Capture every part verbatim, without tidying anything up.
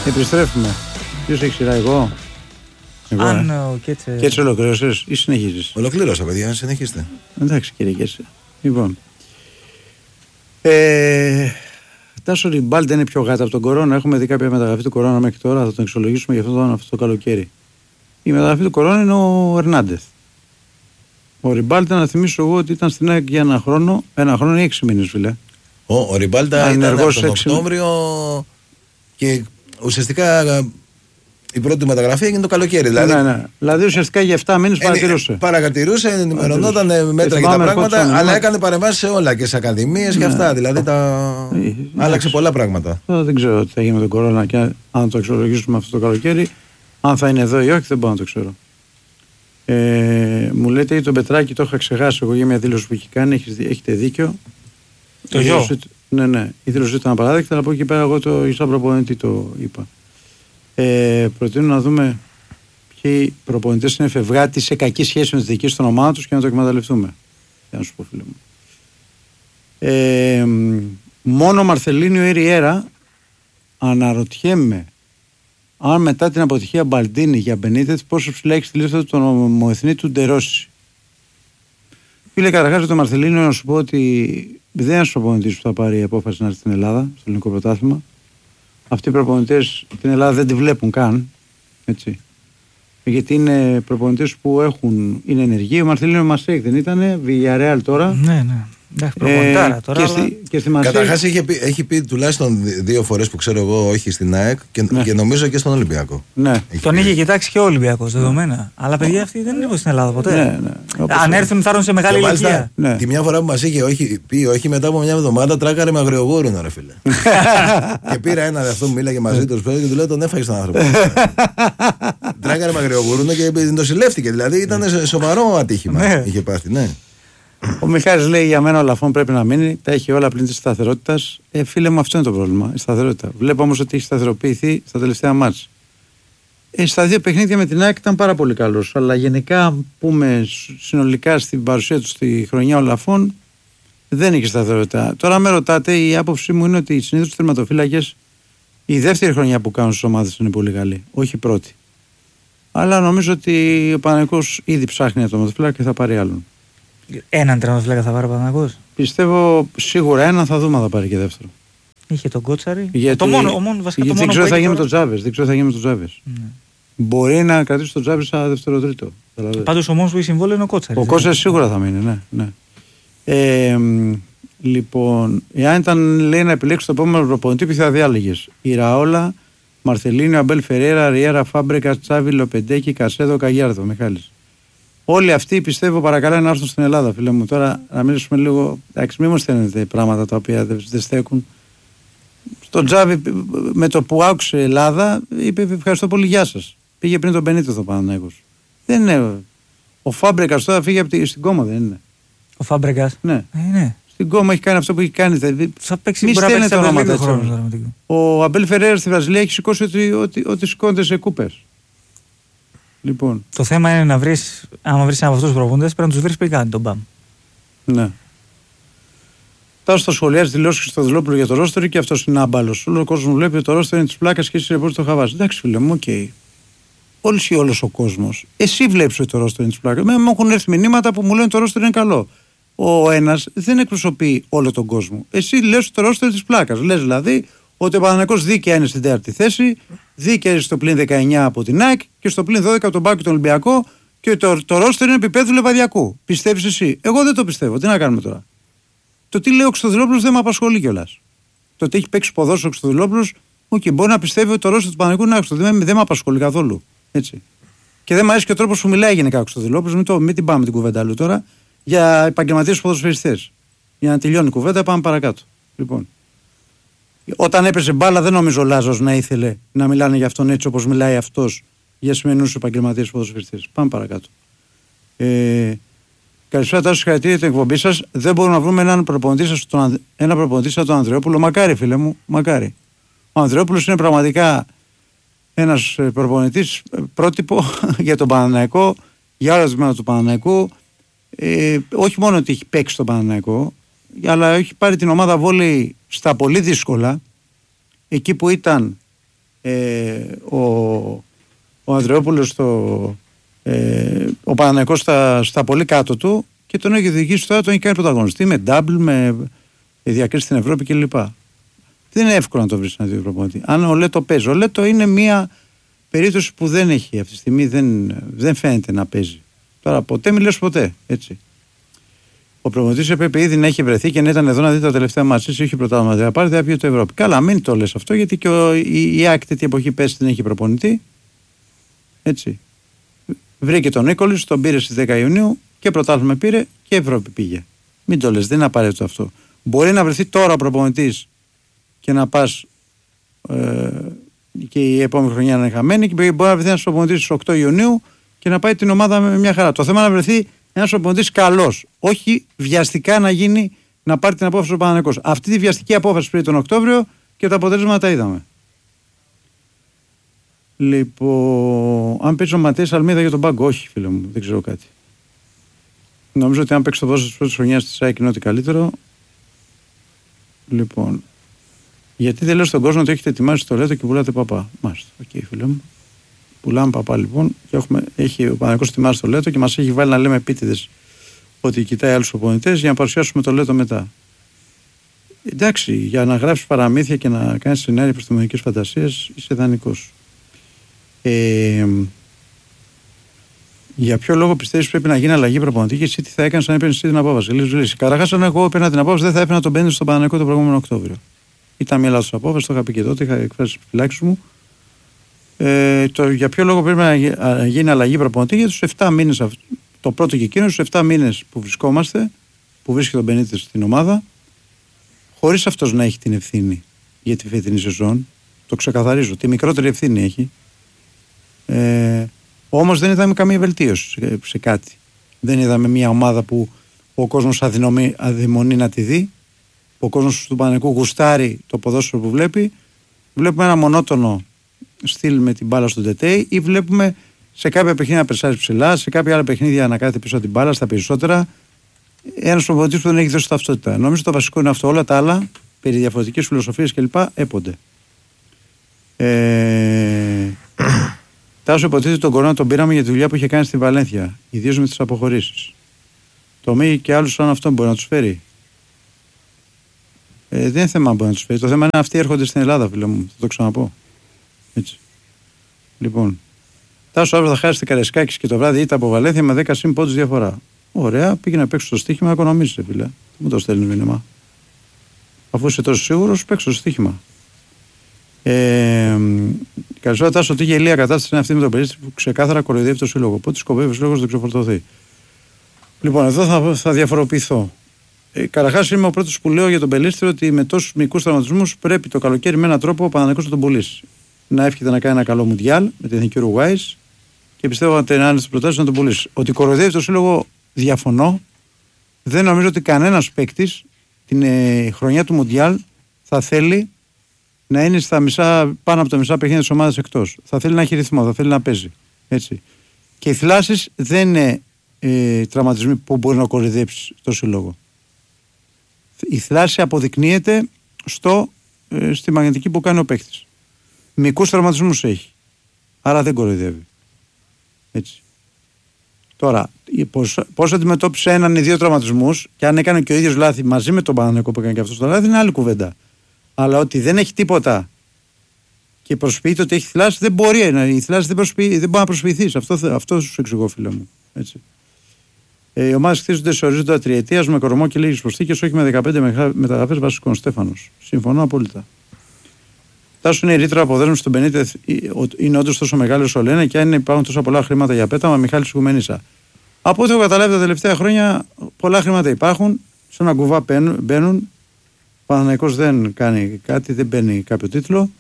Επιστρέφουμε. Ποιος έχει σειρά, εγώ? Εγώ, Αν ε. ο Κέτσε. Κέτσε ολοκλήρωσες ή συνεχίζεις? Ολοκλήρωσα, παιδιά, συνεχίστε. Εντάξει, κύριε Κέτσε. Λοιπόν. Ε, Τάσο Ριμπάλντε είναι πιο γάτα από τον Κορώνα. Έχουμε δει κάποια μεταγραφή του Κορώνα μέχρι τώρα. Θα τον εξολογήσουμε για αυτό το, αυτό το καλοκαίρι. Η μεταγραφή του Κορώνα είναι ο Ερνάντεθ. Ο Ριμπάλντε, να θυμίσω εγώ ότι ήταν στην ΑΕΚ για ένα χρόνο. Ένα χρόνο ή έξι μήνες, φίλε. Ο, ο Ριμπάλντα ήταν από τον Οκτώβριο και ουσιαστικά η πρώτη μεταγραφή έγινε το καλοκαίρι. Δηλαδή, ναι, ναι. δηλαδή ουσιαστικά για επτά μήνες παρατηρούσε. Παρατηρούσε, ενημερωνόταν μέτρα και τα πράγματα, αλλά ναι. έκανε παρεμβάσεις σε όλα και σε ακαδημίες ναι. και αυτά. Δηλαδή τα... ε, άλλαξε ναι. πολλά πράγματα. Τώρα δεν ξέρω τι θα γίνει με τον Κορώνα και αν το εξολογήσουμε αυτό το καλοκαίρι. Αν θα είναι εδώ ή όχι, δεν μπορώ να το ξέρω. Ε, μου λέτε ή τον Πετράκη, το είχα ξεχάσει εγώ για μια δήλωση που έχει κάνει. Έχετε δίκιο. Το γιο. Ναι, ναι. Η δήλωση ήταν απαράδεκτη, αλλά από εκεί πέρα εγώ το σαν προπονητή το είπα. Ε, προτείνω να δούμε ποιοι προπονητές είναι φευγάτοι σε κακή σχέση με τη δική των ομάδα τους και να το εκμεταλλευτούμε. Για να σου πω, φίλε μου. Ε, μόνο Μαρθελίνιο ή Ριέρα, αναρωτιέμαι αν μετά την αποτυχία Μπαλντίνη για Μπενίτεθ πόσο ψηλά έχει στη λίστα του τον ομοεθνή του Ντερόσι. Φίλε, καταρχάς το Μαρθελίνιο να σου πω ότι δεν είναι ένας προπονητής που θα πάρει η απόφαση να έρθει στην Ελλάδα, στο ελληνικό πρωτάθλημα. Αυτοί οι προπονητές την Ελλάδα δεν τη βλέπουν καν. Έτσι. Γιατί είναι προπονητές που έχουν, είναι ενεργοί. Ο Μαρθελίνιο Μασέικ δεν ήταν, Villarreal τώρα. Ναι, ναι. Εντάξει, προπονητάρα ε, τώρα. Και, αλλά... στη, και στη Μασέικ. Καταρχάς έχει πει, έχει πει τουλάχιστον δύο φορές που ξέρω εγώ, όχι στην ΑΕΚ και, ναι. και νομίζω και στον Ολυμπιακό. Ναι. Έχει Τον πει. είχε κοιτάξει και ο Ολυμπιακός δεδομένα. Ναι. Αλλά παιδιά αυτοί δεν είναι στην Ελλάδα ποτέ. Ναι, ναι. Αν έρθουν θα έρθουν σε μεγάλη ηλικία. Ναι. Τη μια φορά που μας είχε όχι, πει όχι, μετά από μια εβδομάδα τράκαρε με αγριογούρουνα, ρε φίλε. Και πήρα ένα αυτό που μίλαγε μαζί του και του λέω τον έφαγε τον άνθρωπο. Τράκαρε με αγριογούρουνα και το συλλεύτηκε. Δηλαδή ήταν σοβαρό ατύχημα. Είχε πάθει, ναι. Ο Μιχάλης λέει για μένα ο Λαφών πρέπει να μείνει, τα έχει όλα πλην της σταθερότητας. Ε, φίλε μου, αυτό είναι το πρόβλημα, η σταθερότητα. Βλέπω όμως ότι έχει σταθεροποιηθεί στα τελευταία μάτς. Ε, στα δύο παιχνίδια με την ΑΕΚ ήταν πάρα πολύ καλός, αλλά γενικά πούμε συνολικά στην παρουσία του στη χρονιά ο Λαφών δεν είχε σταθερότητα. Τώρα με ρωτάτε, η άποψή μου είναι ότι οι συνήθως τερματοφύλακες η δεύτερη χρονιά που κάνουν στις ομάδες είναι πολύ καλή, όχι η πρώτη. Αλλά νομίζω ότι ο Παναθηναϊκός ήδη ψάχνει ένα τερματοφύλακα και θα πάρει άλλον. Έναν τερματοφύλακα θα πάρει ο Παναθηναϊκός. Πιστεύω σίγουρα έναν θα δούμε αν θα πάρει και δεύτερο. Είχε τον Κότσαρη. Γιατί, το μόνο, ο μόνο, βασικά, γιατί το μόνο δεν ξέρω τι θα γίνει με τώρα... τον Τζάβες. Δεν ξέρω τι θα γίνει με τον Τζάβες. Ναι. Μπορεί να κρατήσει τον Τζάβες σαν δεύτερο-τρίτο. Πάντως ο μόνος που έχει συμβόλαιο είναι ο Κότσαρη. Ο Κότσαρη σίγουρα θα μείνει, ναι. ναι. Ε, λοιπόν, εάν ήταν λέει να επιλέξει το επόμενο προπονητή, ποιο θα διάλεγες? Η Ραόλα, Μαρθελίνιο, Αμπέλ Φερέρα, Ριέρα, Φάμπρεκα, Τσάβι, Λοπεντέκη, Κασέδο, Καγιάρδο, Μιχάλης. Όλοι αυτοί πιστεύω παρακαλώ να έρθουν στην Ελλάδα, φίλε μου. Τώρα να μιλήσουμε λίγο. Εντάξει, μην μου στέλνετε πράγματα τα οποία δεν στέκουν. Στον Τζάβι με το που άκουσε Ελλάδα είπε ευχαριστώ πολύ, γεια σας. Πήγε πριν τον Μπενίτεθ ο Παναθηναϊκός. Δεν είναι. Ο Φάμπρεκας τώρα φύγει από τη, στην Κόμμα, δεν είναι? Ο Φάμπρεκας. Ναι. Ε, ναι. Στην Κόμμα έχει κάνει αυτό που έχει κάνει. Θα παίξει μη στέλνετε ονόματα έτσι. Ο Αμπέλ Φερέρα στη Βραζιλία έχει σηκώσει ότι, ότι, ότι σηκώνεται σε κούπες. Λοιπόν. Το θέμα είναι να βρεις, άμα βρεις ένα από αυτούς τους προπονητές, πρέπει να τους βρεις πριν κάνει τον μπαμ. Ναι. Τώρα στο σχολιάζει δηλώσει στο Χριστοδουλόπουλο για το ρόστερ και αυτό είναι άμπαλος. Όλο ο κόσμος βλέπει ότι το ρόστερ είναι τη πλάκα και εσύ ρεπόρτερ το χαβάζει. Εντάξει, φίλε μου, οκ. Okay. Όλος ή όλος ο κόσμος. Εσύ βλέπεις ότι το ρόστερ είναι τη πλάκα. Με μου έχουν έρθει μηνύματα που μου λένε το ρόστερ είναι καλό. Ο ένας δεν εκπροσωπεί όλο τον κόσμο. Εσύ λες ότι το ρόστερ είναι τη πλάκα. Λες δηλαδή ότι ο Παναθηναϊκός δίκαια είναι στην τέταρτη θέση, δίκαια στο πλην δεκαεννιά από την ΑΕΚ και στο πλην δώδεκα από τον Πάκη τον Ολυμπιακό και το, το ρόστερ είναι επίπεδου Λεβαδιακού. Πιστεύεις εσύ? Εγώ δεν το πιστεύω. Τι να κάνουμε τώρα? Το τι λέει ο Χριστοδουλόπουλος δεν με απασχολεί κιόλας. Το ότι έχει παίξει ποδόσφαιρο ο Χριστοδουλόπουλος, οκ, okay, μπορεί να πιστεύει ότι το ρόστερ του Παναθηναϊκού είναι άξιο. Δεν, δεν με απασχολεί καθόλου. Έτσι. Και δεν μου αρέσει και ο τρόπος που μιλάει γενικά ο Χριστοδουλόπουλος. Μην, το, μην την πάμε την κουβέντα αλλού τώρα για επαγγελματίες ποδοσφαιριστές. Για να τελειώνει η κουβέντα, πάμε παρακάτω. Λοιπόν. Όταν έπεσε μπάλα, δεν νομίζω ο Λάζος να ήθελε να μιλάνε για αυτόν έτσι όπως μιλάει αυτός για σημερινούς επαγγελματίες ποδοσφαιριστές. Πάμε παρακάτω. Ε, καλησπέρα, τάσο συγχαρητήρια για την εκπομπή σας. Δεν μπορούμε να βρούμε έναν προπονητή τον, ένα προπονητή σαν τον Ανδρεόπουλο. Μακάρι, φίλε μου, μακάρι. Ο Ανδρεόπουλος είναι πραγματικά ένας προπονητής πρότυπο για τον Παναθηναϊκό, για όλα τα τμήματα του Παναθηναϊκού. Ε, όχι μόνο ότι έχει παίξει τον Παναθηναϊκό, αλλά έχει πάρει την ομάδα βόλεϊ στα πολύ δύσκολα, εκεί που ήταν ε, ο, ο Ανδρεόπουλος στο, ε, ο Παναθηναϊκός στα, στα πολύ κάτω του και τον έχει οδηγήσει τώρα, τον έχει κάνει πρωταγωνιστή με double, με διακρίσεις στην Ευρώπη κλπ. Δεν είναι εύκολο να το βρεις ένα δύο προπονητή. Αν ο Λέτο παίζει, ο Λέτο είναι μια περίπτωση που δεν έχει αυτή τη στιγμή, δεν, δεν φαίνεται να παίζει. Τώρα ποτέ μιλές ποτέ, έτσι. Ο προπονητής έπρεπε ήδη να έχει βρεθεί και να ήταν εδώ να δει τα τελευταία μάτς. Εσύ όχι πρωτάθλημα να πάρει, δεν θα πει το Ευρώπη. Καλά, μην το λες αυτό, γιατί και ο, η, η ΑΕΚ τέτοια εποχή πέσει δεν έχει προπονητή. Έτσι. Βρήκε τον Νίκολης, τον πήρε στις δέκα Ιουνίου και πρωτάθλημα πήρε και Ευρώπη πήγε. Μην το λες, δεν είναι απαραίτητο αυτό. Μπορεί να βρεθεί τώρα ο προπονητής και να πας ε, και η επόμενη χρονιά να είναι χαμένη, και μπορεί να βρεθεί ένας προπονητής στις οκτώ Ιουνίου και να πάει την ομάδα με μια χαρά. Το θέμα είναι να βρεθεί ένας προπονητής καλός. Όχι βιαστικά να γίνει, να πάρει την απόφαση ο Παναθηναϊκός. Αυτή τη βιαστική απόφαση πήρε τον Οκτώβριο και τα αποτέλεσματα τα είδαμε. Λοιπόν, αν παίξει ο Ματέας Αλμίδα για τον πάγκο, όχι φίλε μου, δεν ξέρω κάτι. Νομίζω ότι αν παίξει το ποδόσφαιρο της πρώτης χρονιάς της ΑΕΚ είναι ό,τι καλύτερο. Λοιπόν, γιατί δεν λέω στον κόσμο ότι έχετε ετοιμάσει το Λέτο και πουλάτε παπά. Μάλιστα, οκ okay, φίλε μου. Πουλάμε παπά λοιπόν και έχουμε, έχει ο Παναθηναϊκός ετοιμάσει το Λέτο και μας έχει βάλει να λέμε επίτηδες ότι κοιτάει άλλους οπονητές για να παρουσιάσουμε το Λέτο μετά. Εντάξει, για να γράψεις παραμύθια και να κάνεις σενάρια επιστημονικές φαντασίες είσαι ιδανικός. Ε, για ποιο λόγο πιστεύεις πρέπει να γίνει αλλαγή προπονητή και εσύ τι θα έκανες αν έπαιρνες εσύ την απόφαση? Λύση. Καταρχάς, αν εγώ έπαιρνα την απόφαση, δεν θα έπαιρνα τον Πέντε στον Παναθηναϊκό τον προηγούμενο Οκτώβριο. Ήταν μια λάθος απόφαση, το είχα πει και τότε, είχα εκφράσει τις επιφυλάξεις μου. Ε, το, για ποιο λόγο πρέπει να γίνει αλλαγή προπονητή? Για τους επτά μήνες, το πρώτο και εκείνο, στους επτά μήνες που βρισκόμαστε, που βρίσκεται τον Μπενίτες στην ομάδα, χωρίς αυτός να έχει την ευθύνη για τη φετινή σεζόν, το ξεκαθαρίζω, τη μικρότερη ευθύνη έχει. Ε, όμως δεν είδαμε καμία βελτίωση σε, σε κάτι. Δεν είδαμε μια ομάδα που ο κόσμος αδυνομεί, αδειμονεί να τη δει, που ο κόσμος του Παναθηναϊκού γουστάρει το ποδόσφαιρο που βλέπει. Βλέπουμε ένα μονότονο στυλ με την μπάλα στον Τετέι, ή βλέπουμε σε κάποια παιχνίδια να περσάζει ψηλά, σε κάποια άλλα παιχνίδια να κάθεται πίσω από την μπάλα, στα περισσότερα. Ένας προπονητής που δεν έχει δώσει ταυτότητα. Νομίζω το βασικό είναι αυτό. Όλα τα άλλα, περί διαφορετικής φιλοσοφίας κλπ. Έπονται. Ε... Τάσο, υποτίθεται τον κορώνα τον πήραμε για τη δουλειά που είχε κάνει στην Βαλένθια, ιδίως με τις αποχωρήσεις. Το Μίγη και άλλους σαν αυτόν μπορεί να τους φέρει. Ε, δεν είναι θέμα αν μπορεί να τους φέρει. Το θέμα είναι αυτοί έρχονται στην Ελλάδα, φίλε μου. Θα το ξαναπώ. Έτσι. Λοιπόν. Τάσο, αύριο θα χάσει την Καρεσκάκης και το βράδυ ήταν από Βαλένθια με δέκα συν πόντους διαφορά. Ωραία, πήγαινε να παίξει στο στοίχημα να οικονομήσει, φίλε. Μου το στέλνει μήνυμα. Αφού είσαι τόσο σίγουρος, παίξει στο στοίχημα. Ε, Καλησπέρα, Τάσο. Τι γελία κατάσταση είναι αυτή με τον περίσταση που ξεκάθαρα κοροϊδεύει το σύλλογο. Πότε σκοπεύει ο σύλλογος να το ξεφορτωθεί? Λοιπόν, εδώ θα, θα διαφοροποιηθώ. Ε, Καταρχάς, είμαι ο πρώτος που λέω για τον Πελίστριο ότι με τόσους μικρούς τραυματισμούς πρέπει το καλοκαίρι με έναν τρόπο ο Παναθηναϊκός να τον πουλήσει. Να εύχεται να κάνει ένα καλό μουντιάλ με την εθνική Ουρουγουάης και πιστεύω ότι να είναι στις προτάσεις να τον πουλήσει. Ότι κοροϊδεύει το σύλλογο, διαφωνώ. Δεν νομίζω ότι κανένας παίκτης την ε, χρονιά του μουντιάλ θα θέλει να είναι στα μισά, πάνω από τα μισά παιχνίδια της ομάδας εκτός. Θα θέλει να έχει ρυθμό, θα θέλει να παίζει. Έτσι. Και οι θλάσεις δεν είναι ε, τραυματισμοί που μπορεί να κοροϊδέψει το σύλλογο. Η θλάση αποδεικνύεται στο, ε, στη μαγνητική που κάνει ο παίκτης. Μικρούς τραυματισμούς έχει. Άρα δεν κοροϊδεύει. Έτσι. Τώρα, πώς, πώς αντιμετώπισε έναν ή δύο τραυματισμούς και αν έκανε και ο ίδιος λάθη μαζί με τον Παναθηναϊκό που έκανε και αυτό το λάθη, είναι άλλη κουβέντα. Αλλά ότι δεν έχει τίποτα και προσποιείται ότι έχει θλάση, δεν μπορεί. Η θλάση δεν, προσποιεί, δεν μπορεί να προσποιηθεί. Αυτό, αυτό σου εξηγώ, φίλε μου. Έτσι. Ε, οι ομάδες χτίζονται σε ορίζοντα τριετίας με κορμό και λίγες προσθήκες, όχι με δεκαπέντε μεταγραφές βασικών. Στέφανος. Συμφωνώ απόλυτα. Τάσο, είναι η ρήτρα αποδέσμευση στον Μπενίτεθ, είναι όντως τόσο μεγάλη όσο λένε, και αν υπάρχουν τόσα πολλά χρήματα για πέταμα, Μιχάλης Οικουμενίσα. Από ό,τι έχω καταλάβει τα τελευταία χρόνια, πολλά χρήματα υπάρχουν, σε ένα κουβά μπαίνουν. Ο Παναθηναϊκός δεν κάνει κάτι, δεν παίρνει κάποιο τίτλο.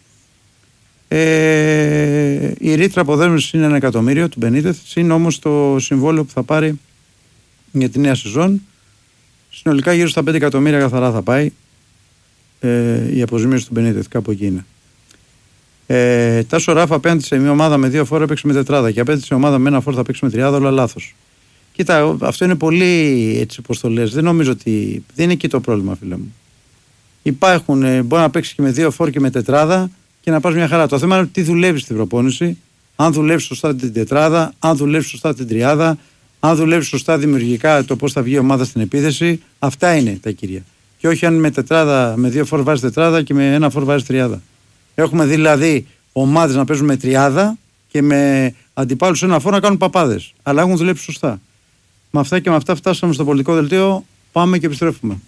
Ε, η ρήτρα αποδέσμευση είναι ένα εκατομμύριο του Μπενίτεθ, είναι όμως το συμβόλαιο που θα πάρει για τη νέα σεζόν. Συνολικά γύρω στα πέντε εκατομμύρια καθαρά θα πάει ε, η αποζημίωση του Μπενίτεθ, κάπου εκεί είναι. Ε, Τάσο, Ράφα απέναντι σε μια ομάδα με δύο φόρα παίξει με τετράδα και απέναντι σε ομάδα με ένα φόρο θα παίξει με τριάδα, όλα λάθος. Κοίτα, αυτό είναι πολύ έτσι πως το λες. Δεν νομίζω ότι. Δεν είναι εκεί το πρόβλημα, φίλε μου. Υπάρχουν, μπορεί να παίξει και με δύο φόρ και με τετράδα και και να πας μια χαρά. Το θέμα είναι τι δουλεύει στην προπόνηση, αν δουλεύει σωστά την τετράδα, αν δουλεύει σωστά την τριάδα, αν δουλεύει σωστά δημιουργικά το πώς θα βγει η ομάδα στην επίθεση. Αυτά είναι τα κύρια. Και όχι αν με τετράδα, με δύο φορ βάζει τετράδα και με ένα φορ βάζει τριάδα. Έχουμε δηλαδή ομάδες να παίζουν με τριάδα και με αντιπάλους ένα φορ να κάνουν παπάδες. Αλλά έχουν δουλέψει σωστά. Με αυτά και με αυτά φτάσαμε στο πολιτικό δελτίο. Πάμε και επιστρέφουμε.